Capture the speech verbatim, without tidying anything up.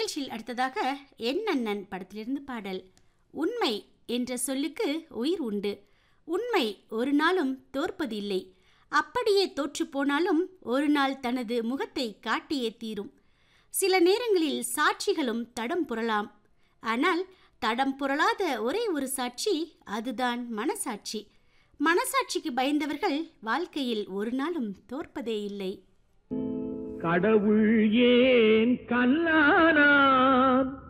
நிகழ்ச்சியில் அடுத்ததாக என் அண்ணன் படத்திலிருந்து பாடல். உண்மை என்ற சொல்லுக்கு உயிர் உண்டு. உண்மை ஒரு நாளும் தோற்பது இல்லை. அப்படியே தோற்று போனாலும் ஒரு நாள் தனது முகத்தை காட்டியே தீரும். சில நேரங்களில் சாட்சிகளும் தடம் புரலாம். ஆனால் தடம் புரளாத ஒரே ஒரு சாட்சி, அதுதான் மனசாட்சி. மனசாட்சிக்கு பயந்தவர்கள் வாழ்க்கையில் ஒரு நாளும் தோற்பதே இல்லை. கடவுள் ஏன் கல்லானான்